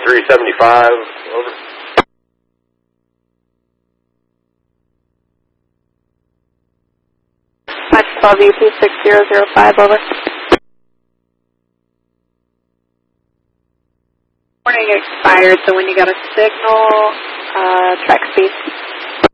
375, over. Max 12 VP 6005, over. Warning expired, so when you got a signal, track speed.